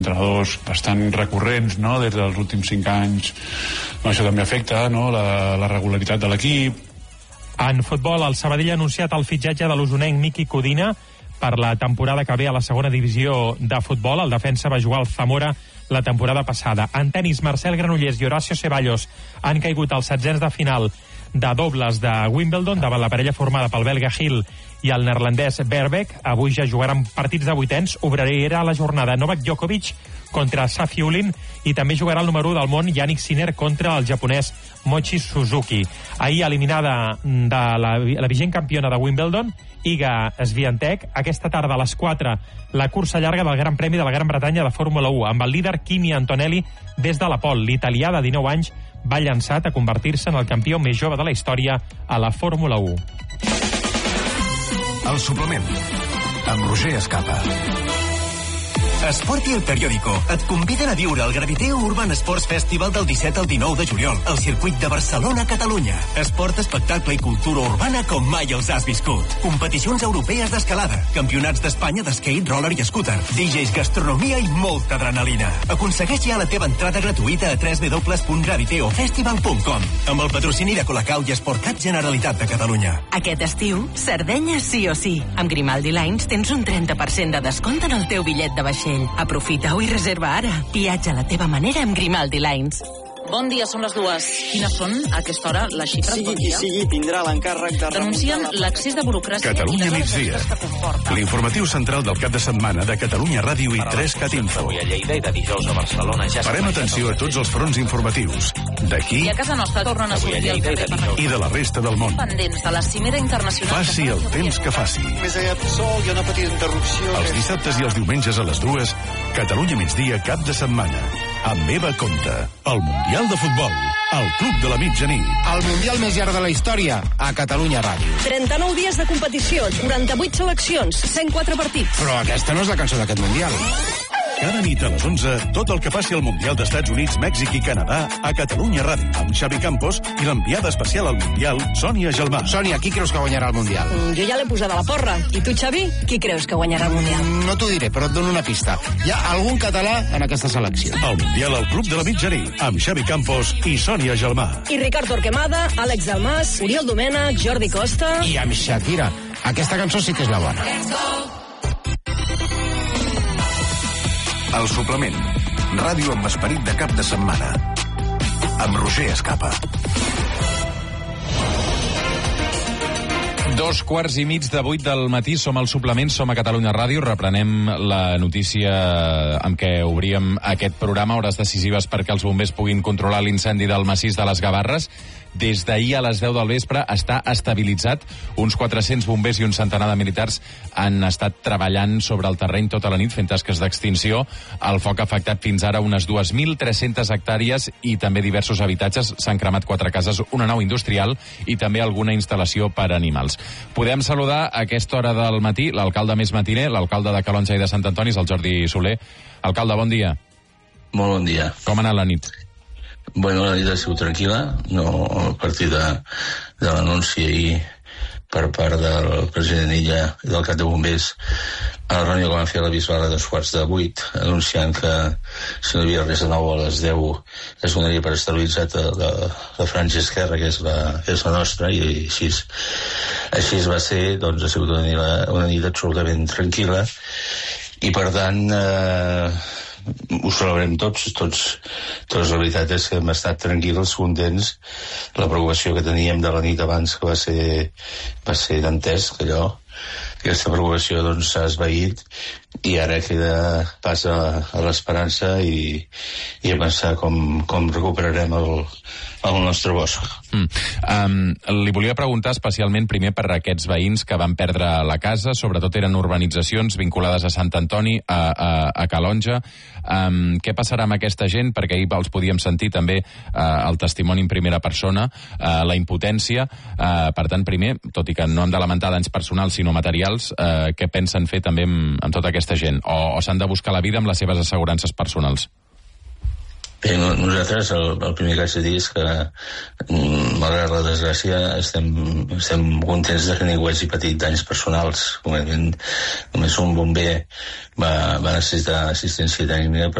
entrenadors bastant recurrents, no?, des dels últims 5 anys. Això també afecta, no?, la regularitat de l'equip. En futbol, el Sabadell ha anunciat el fitxatge de l'usonenc Miki Codina per la temporada que ve a la segona divisió de futbol. El defensa va jugar al Zamora la temporada passada. En tenis, Marcel Granollers i Horacio Ceballos han caigut als setzents de final de dobles de Wimbledon davant la parella formada pel belga Hill i el neerlandès Verbeek. Avui ja jugaran partits de vuitens. Obrirà la jornada Novak Djokovic contra Safiullin i també jugarà el número 1 del món Yannick Sinner contra el japonès Mochi Suzuki. Ahir eliminada de la vigent campiona de Wimbledon, Iga Swiatek. Aquesta tarda a les 4 la cursa llarga del Gran Premi de la Gran Bretanya de Fórmula 1 amb el líder Kimi Antonelli des de la pol. L'italià de 19 anys va llançat a convertir-se en el campió més jove de la història a la Fórmula 1. El suplement amb Roger Escapa. Esport i El Periódico et conviden a viure el Graviteo Urban Sports Festival del 17 al 19 de juliol al circuit de Barcelona, Catalunya. Esport, espectacle i cultura urbana com mai els has viscut. Competicions europees d'escalada, campionats d'Espanya d'skate, roller i scooter, DJs, gastronomia i molta adrenalina. Aconsegueix ja la teva entrada gratuïta a www.graviteofestival.com amb el patrocini de Colacau i Esportcat Generalitat de Catalunya. Aquest estiu, Sardenya sí o sí. Amb Grimaldi Lines tens un 30% de descompte en el teu bitllet de vaixell. Aprofita-ho i reserva ara. Viatja a la teva manera amb Grimaldi Lines. Bon dia, són les 2. Quines són, a aquesta hora, les xifres? Sigui qui sigui, tindrà l'encàrrec de... Denuncien l'accés de burocràcia... Catalunya migdia. L'informatiu central del cap de setmana de Catalunya Ràdio i 3CAT Info. Avui a Lleida i de dijous a Barcelona ja... Farem atenció a tots els fronts informatius. D'aquí... I a casa nostra tornen a sortir al carrer i de la resta del món. Pendents de la cimera internacional... Faci el temps que faci. Més allà del sol hi ha una petita interrupció... Els dissabtes i els diumenges a les 2, Catalunya migdia cap de setmana. Amb Eva Conte. El Mundial de Futbol. El Club de la Mitjanit. El Mundial més llarg de la història. A Catalunya Ràdio. 39 dies de competició, 48 seleccions, 104 partits. Però aquesta no és la cançó d'aquest Mundial. Cada nit a les 11, tot el que passi al Mundial d'Estats Units, Mèxic i Canadà a Catalunya Ràdio, amb Xavi Campos i l'enviada especial al Mundial, Sònia Gelmà. Sònia, qui creus que guanyarà el Mundial? Jo ja l'he posada a la porra. I tu, Xavi, qui creus que guanyarà el Mundial? No t'ho diré, però et dono una pista. Hi ha algun català en aquesta selecció. El Mundial al Club de la Mitjanit, amb Xavi Campos i Sònia Gelmà. I Ricard Torquemada, Àlex Almàs, Oriol Domènech, Jordi Costa... I amb Shakira. Aquesta cançó sí que és la bona. El suplement. Ràdio amb esperit de cap de setmana. Amb Roger Escapa. 2:15 del matí, som al suplement, som a Catalunya Ràdio, reprenem la notícia amb què obríem aquest programa, hores decisives perquè els bombers puguin controlar l'incendi del massís de les Gavarres. Des d'ahir a les 10 del vespre està estabilitzat. Uns 400 bombers i un centenar de militars han estat treballant sobre el terreny tota la nit fent tasques d'extinció. El foc ha afectat fins ara unes 2.300 hectàrees i també diversos habitatges. S'han cremat 4 cases, una nau industrial i també alguna instal·lació per a animals. Podem saludar a aquesta hora del matí l'alcalde més matiner, l'alcalde de Calonge i de Sant Antoni, el Jordi Soler. Alcalde, bon dia. Molt bon dia. Com ha anat la nit? Bueno, la nit ha sigut tranquil·la, no a partir de l'anunci ahir per part del president Illa i del cap de bombers a la reunió que van fer a la Bisbal a 7:15, anunciant que si no hi havia res de nou a les 10 es donaria per estabilitzat la franja esquerra, que és la nostra, i així va ser. Doncs ha sigut una nit absolutament tranquil·la i per tant ho celebrem tots. La veritat és que hem estat tranquils, contents. La preocupació que teníem de la nit abans, que va ser dantesc, aquesta preocupació doncs s'ha esvaït i ara queda pas a l'esperança i a pensar com recuperarem el nostre bosc. Li volia preguntar especialment primer per aquests veïns que van perdre la casa, sobretot eren urbanitzacions vinculades a Sant Antoni, a Calonge. Què passarà amb aquesta gent? Perquè ahir els podíem sentir també el testimoni en primera persona, la impotència. Per tant, primer, tot i que no hem de lamentar danys personals sinó materials, què pensen fer també amb tota aquesta gent? O s'han de buscar la vida amb les seves assegurances personals? Bé, nosaltres el primer que haig de dir és que, malgrat la desgràcia, estem contents de que ningú hagi patit danys personals. Només un bomber va necessitar assistència tècnica,